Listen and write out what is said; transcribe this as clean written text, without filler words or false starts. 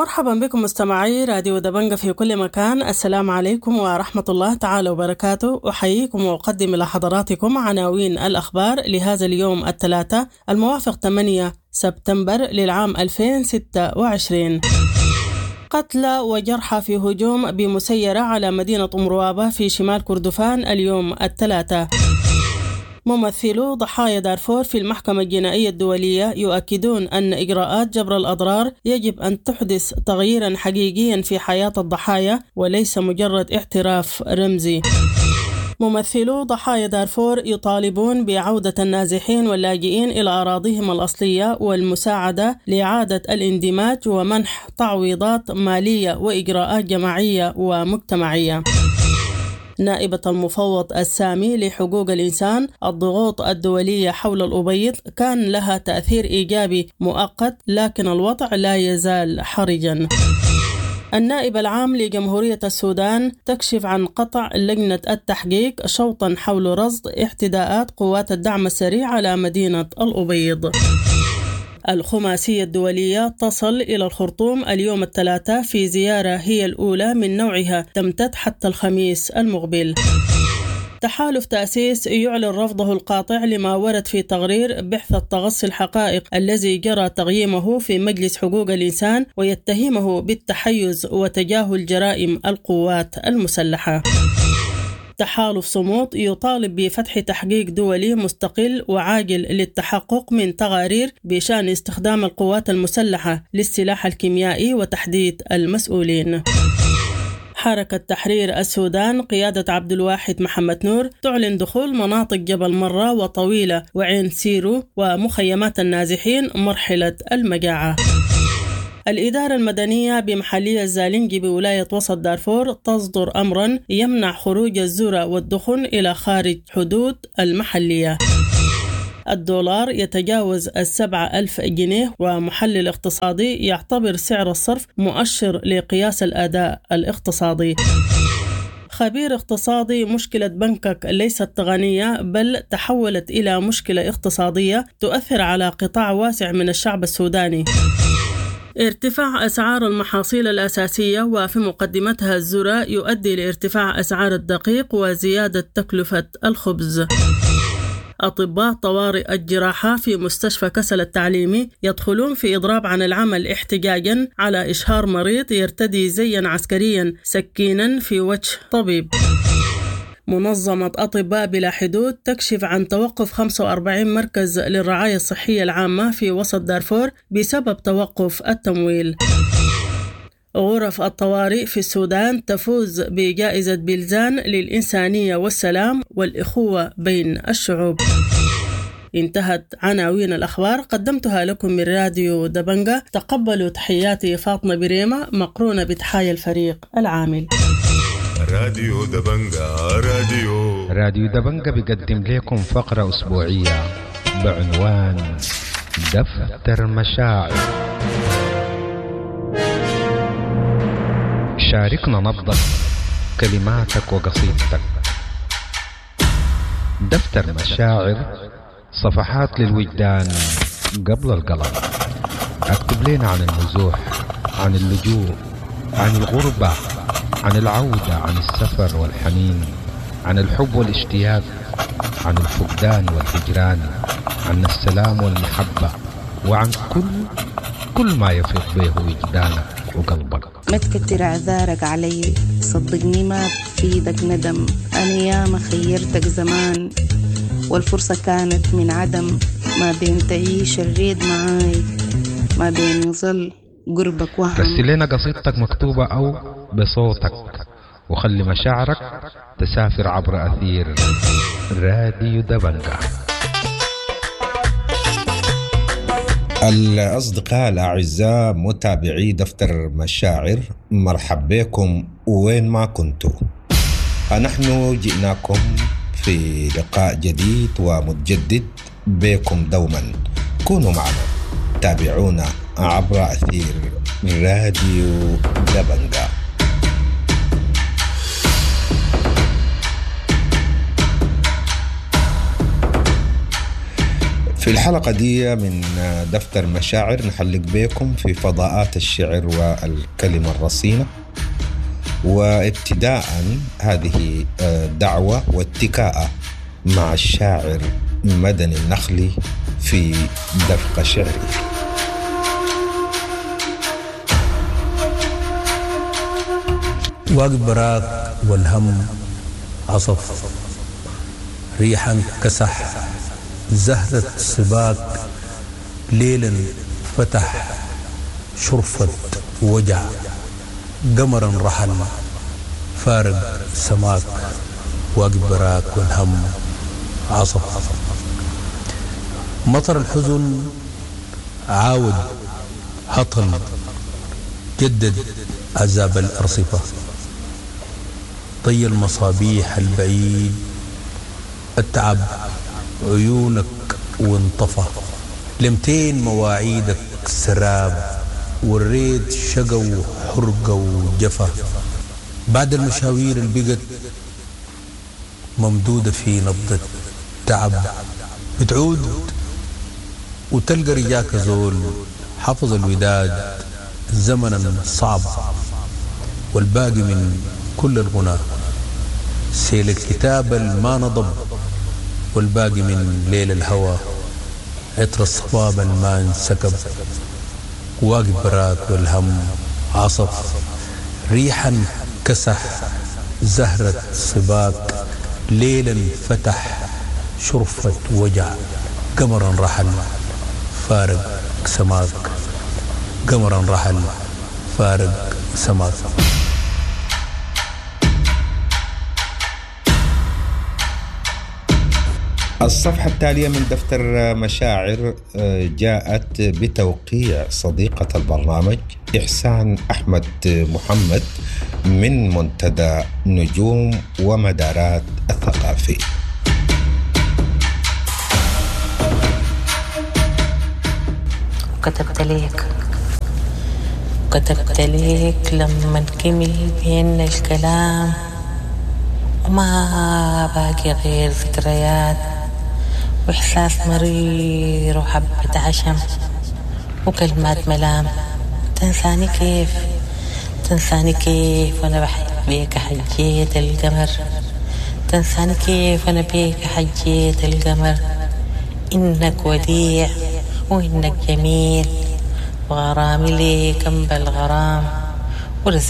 مرحبا بكم مستمعي راديو دبنجة في كل مكان. السلام عليكم ورحمة الله تعالى وبركاته. أحييكم وأقدم إلى حضراتكم عناوين الأخبار لهذا اليوم الثلاثاء الموافق 8 سبتمبر للعام 2026. قتلى وجرحى في هجوم بمسيرة على مدينة أم روابة في شمال كردفان اليوم الثلاثاء. ممثلو ضحايا دارفور في المحكمة الجنائية الدولية يؤكدون أن إجراءات جبر الأضرار يجب أن تحدث تغييرا حقيقيا في حياة الضحايا وليس مجرد اعتراف رمزي. ممثلو ضحايا دارفور يطالبون بعودة النازحين واللاجئين إلى أراضيهم الأصلية والمساعدة لإعادة الاندماج ومنح تعويضات مالية وإجراءات جماعية ومجتمعية. نائبة المفوض السامي لحقوق الإنسان: الضغوط الدولية حول الأبيض كان لها تأثير إيجابي مؤقت لكن الوضع لا يزال حرجا. النائب العام لجمهورية السودان تكشف عن قطع لجنة التحقيق شوطا حول رصد اعتداءات قوات الدعم السريع على مدينة الأبيض. الخماسية الدولية تصل إلى الخرطوم اليوم الثلاثاء في زيارة هي الأولى من نوعها تمتد حتى الخميس المقبل. تحالف تأسيس يعلن رفضه القاطع لما ورد في تقرير بحث تغصي الحقائق الذي جرى تقييمه في مجلس حقوق الإنسان ويتهمه بالتحيز وتجاهل جرائم القوات المسلحة. تحالف صمود يطالب بفتح تحقيق دولي مستقل وعاجل للتحقق من تقارير بشأن استخدام القوات المسلحة للسلاح الكيميائي وتحديد المسؤولين. حركة تحرير السودان قيادة عبد الواحد محمد نور تعلن دخول مناطق جبل مرة وطويلة وعين سيرو ومخيمات النازحين مرحلة المجاعة. الإدارة المدنية بمحلية الزالنجي بولاية وسط دارفور تصدر أمرا يمنع خروج الذرة والدخن إلى خارج حدود المحلية. الدولار يتجاوز 7,000 جنيه ومحلل اقتصادي يعتبر سعر الصرف مؤشر لقياس الأداء الاقتصادي. خبير اقتصادي: مشكلة بنكك ليست تقنية بل تحولت إلى مشكلة اقتصادية تؤثر على قطاع واسع من الشعب السوداني. ارتفاع أسعار المحاصيل الأساسية وفي مقدمتها الذرة يؤدي لارتفاع أسعار الدقيق وزيادة تكلفة الخبز. أطباء طوارئ الجراحة في مستشفى كسل التعليمي يدخلون في إضراب عن العمل احتجاجا على إشهار مريض يرتدي زيا عسكريا سكينا في وجه طبيب. منظمة أطباء بلا حدود تكشف عن توقف 45 مركز للرعاية الصحية العامة في وسط دارفور بسبب توقف التمويل. غرف الطوارئ في السودان تفوز بجائزة بلزان للإنسانية والسلام والإخوة بين الشعوب. انتهت عناوين الأخبار، قدمتها لكم من راديو دبنجة. تقبلوا تحياتي فاطمة بريمة مقرونة بتحايا الفريق العامل. راديو دبنجة. راديو دبنجة بيقدم لكم فقرة أسبوعية بعنوان دفتر مشاعر. شاركنا نبضك، كلماتك وقصيدتك. دفتر مشاعر، صفحات للوجدان قبل القلم. اكتب لنا عن النزوح، عن اللجوء، عن الغربة، عن العودة، عن السفر والحنين، عن الحب والاشتياق، عن الفقدان والهجران، عن السلام والمحبة، وعن كل ما يفيض به وجدانك وقلبك. ما تكتر اعذارك علي، صدقني ما بفيدك ندم. انا ياما خيرتك زمان والفرصة كانت من عدم. ما بين تعيش الريد معاي، ما بين يظل قربك وهم. رسل لنا قصيدتك مكتوبة أو بصوتك وخلي مشاعرك تسافر عبر أثير راديو دبنجة. الأصدقاء الأعزاء متابعي دفتر مشاعر، مرحب بكم وين ما كنتوا. نحن جئناكم في لقاء جديد ومتجدد بكم دوما. كونوا معنا، تابعونا عبر أثير راديو دبنجة. في الحلقة دي من دفتر مشاعر نحلق بكم في فضاءات الشعر والكلمة الرصينة، وابتداء هذه دعوة واتكاء مع الشاعر مدني النخلي في دفق شعري. واقف براك والهم عصف، ريحا كسح زهرة سباك، ليلا فتح شرفة وجع، قمرا رحل فارق سماك. واقف براك والهم عصف، مطر الحزن عاود هطل، جدد عذاب الأرصفة، طي المصابيح البعيد، اتعب عيونك وانطفى، لمتين مواعيدك سراب، وريت شقا وحرقة وجفا. بعد المشاوير البقت ممدودة في نبضة تعب، بتعود وتلقى رجاك زول حفظ الوداد زمنا صعب، والباقي من كل الغنى سيل الكتاب الما نضب، والباقي من ليل الهوى عطر الصباب الما انسكب. واقف براك والهم عصف، ريحا كسح زهرة سباك، ليلا فتح شرفة وجع، قمرا رحل فارق سماك، قمرا رحل فارق سماك. الصفحة التالية من دفتر مشاعر جاءت بتوقيع صديقة البرنامج إحسان أحمد محمد من منتدى نجوم ومدارات الثقافي. كتبت ليك لما نكمل بينا الكلام، وما باقي غير ذكريات وإحساس مرير وحبة عشم وكلمات ملام. تنساني كيف وأنا بحب بيك حجيت القمر، تنساني كيف وأنا بيك حجيت القمر. إنك وديع وإنك جميل، وغرامي ليك أنبى الغرام.